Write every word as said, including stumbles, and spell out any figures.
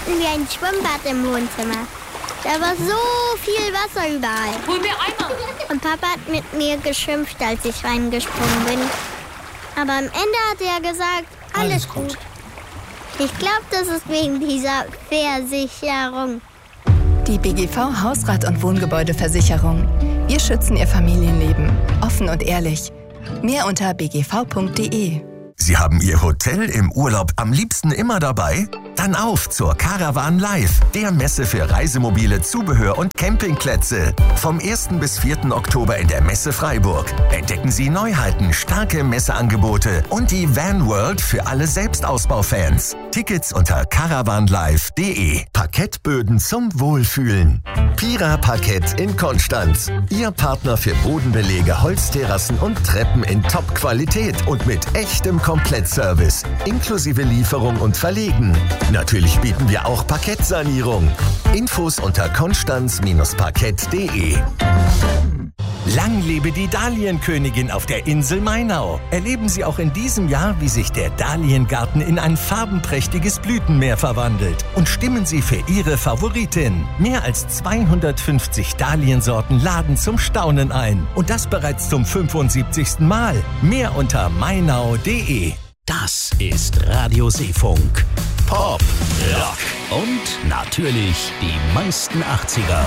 hatten wir ein Schwimmbad im Wohnzimmer. Da war so viel Wasser überall. Hol mir Eimer. Und Papa hat mit mir geschimpft, als ich reingesprungen bin. Aber am Ende hat er gesagt, alles, alles gut. gut. Ich glaube, das ist wegen dieser Versicherung. Die B G V Hausrat- und Wohngebäudeversicherung. Wir schützen Ihr Familienleben. Offen und ehrlich. Mehr unter b g v punkt d e. Sie haben Ihr Hotel im Urlaub am liebsten immer dabei? Dann auf zur Caravan Live, der Messe für Reisemobile, Zubehör und Campingplätze. Vom ersten bis vierten Oktober in der Messe Freiburg. Entdecken Sie Neuheiten, starke Messeangebote und die Van World für alle Selbstausbaufans. Tickets unter caravanlive punkt d e. Parkettböden zum Wohlfühlen. Pira Parkett in Konstanz. Ihr Partner für Bodenbelege, Holzterrassen und Treppen in Top-Qualität und mit echtem Komplettservice. Inklusive Lieferung und Verlegen. Natürlich bieten wir auch Parkettsanierung. Infos unter konstanz Parkett punkt d e. Lang lebe die Dahlienkönigin auf der Insel Mainau. Erleben Sie auch in diesem Jahr, wie sich der Dahliengarten in ein farbenprächtiges Blütenmeer verwandelt. Und stimmen Sie für Ihre Favoritin. Mehr als zweihundertfünfzig Dahliensorten laden zum Staunen ein. Und das bereits zum fünfundsiebzigsten Mal. Mehr unter mainau punkt d e. Das ist Radio Seefunk. Pop, Rock und natürlich die meisten achtziger.